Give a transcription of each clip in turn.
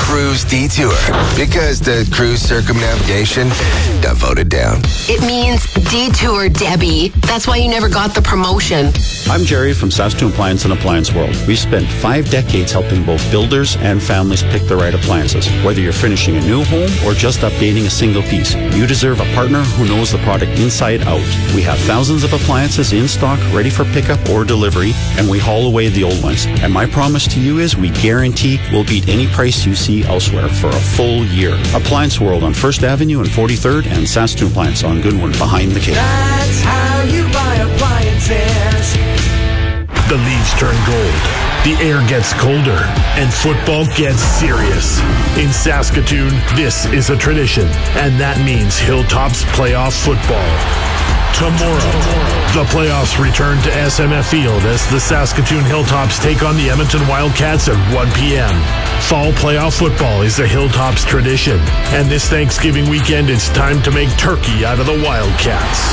Cruise Detour because the cruise circumnavigation got voted down. It means Detour, Debbie. That's why you never got the promotion. I'm Jerry from Saskatoon Appliance and Appliance World. We've spent 5 decades helping both builders and families pick the right appliances. Whether you're finishing a new home or just updating a single piece, you deserve a partner who knows the product inside out. We have thousands of appliances in stock, ready for pickup or delivery, and we haul away the old ones. And my promise to you is we guarantee we'll beat any price you see elsewhere for a full year. Appliance World on 1st Avenue and 43rd, and Saskatoon Appliance on Goodwin behind the cave. That's how you buy appliances. The leaves turn gold, the air gets colder, and football gets serious. In Saskatoon, this is a tradition, and that means Hilltops playoff football. Tomorrow, the playoffs return to SMF Field as the Saskatoon Hilltops take on the Edmonton Wildcats at 1 p.m. Fall playoff football is a Hilltops tradition, and this Thanksgiving weekend it's time to make turkey out of the Wildcats.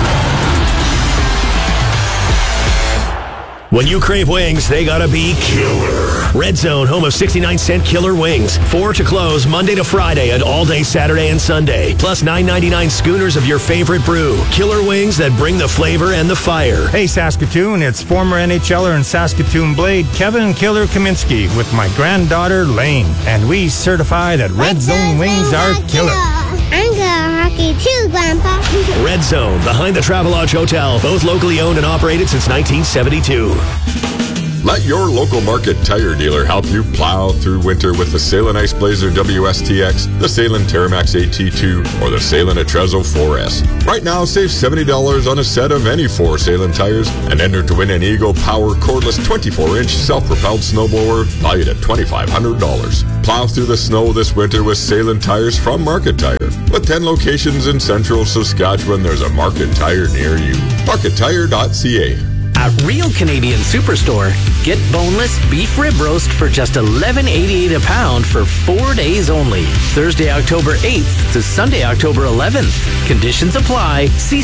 When you crave wings, they gotta be killer. Red Zone, home of 69-cent killer wings. 4 to close Monday to Friday and all day Saturday and Sunday. Plus $9.99 schooners of your favorite brew. Killer wings that bring the flavor and the fire. Hey Saskatoon, it's former NHLer and Saskatoon Blade Kevin Killer Kaminsky with my granddaughter Lane. And we certify that Red Zone wings are killer. I'm good at hockey too, Grandpa. Red Zone, behind the Travelodge Hotel. Both locally owned and operated since 1972. Let your local Market Tire dealer help you plow through winter with the Salem Ice Blazer WSTX, the Salem Terramax AT2, or the Salem Atrezo 4S. Right now, save $70 on a set of any 4 Salem tires and enter to win an Ego Power cordless 24-inch self-propelled snowblower valued at $2,500. Plow through the snow this winter with Salem tires from Market Tire. With 10 locations in central Saskatchewan, there's a Market Tire near you. MarketTire.ca. At Real Canadian Superstore, get boneless beef rib roast for just $11.88 a pound for 4 days only. Thursday, October 8th to Sunday, October 11th. Conditions apply. See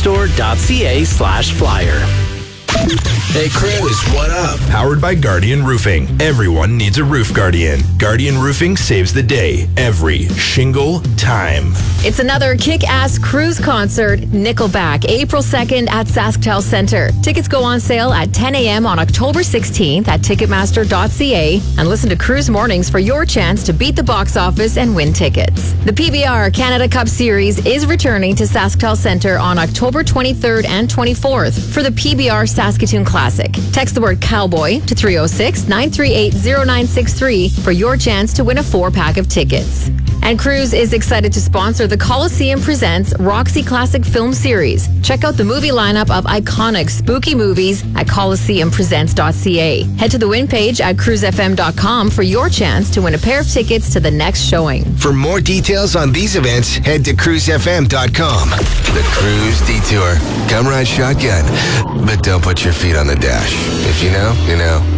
superstore.ca/flyer. Hey Cruz, what up? Powered by Guardian Roofing. Everyone needs a roof guardian. Guardian Roofing saves the day every shingle time. It's another kick-ass cruise concert, Nickelback, April 2nd at SaskTel Center. Tickets go on sale at 10 a.m. on October 16th at Ticketmaster.ca, and listen to Cruise Mornings for your chance to beat the box office and win tickets. The PBR Canada Cup Series is returning to SaskTel Center on October 23rd and 24th for the PBR Saskatoon Classic. Text the word cowboy to 306-938-0963 for your chance to win a 4-pack of tickets. And Cruise is excited to sponsor the Coliseum Presents Roxy Classic Film Series. Check out the movie lineup of iconic spooky movies at coliseumpresents.ca. Head to the win page at cruisefm.com for your chance to win a pair of tickets to the next showing. For more details on these events, head to cruisefm.com. The Cruise Detour. Come ride shotgun, but don't put your feet on the dash. If you know, you know.